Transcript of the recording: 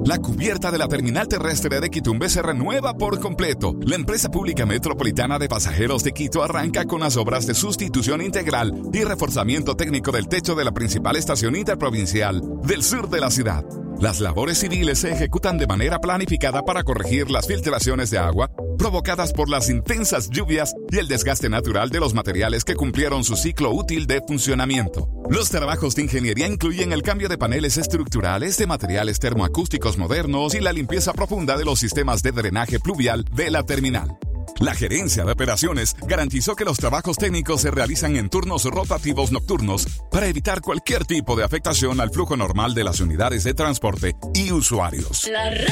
La cubierta de la terminal terrestre de Quitumbe se renueva por completo. La empresa pública metropolitana de pasajeros de Quito arranca con las obras de sustitución integral y reforzamiento técnico del techo de la principal estación interprovincial del sur de la ciudad. Las labores civiles se ejecutan de manera planificada para corregir las filtraciones de agua provocadas por las intensas lluvias y el desgaste natural de los materiales que cumplieron su ciclo útil de funcionamiento. Los trabajos de ingeniería incluyen el cambio de paneles estructurales, de materiales termoacústicos modernos y la limpieza profunda de los sistemas de drenaje pluvial de la terminal. La gerencia de operaciones garantizó que los trabajos técnicos se realizan en turnos rotativos nocturnos para evitar cualquier tipo de afectación al flujo normal de las unidades de transporte y usuarios.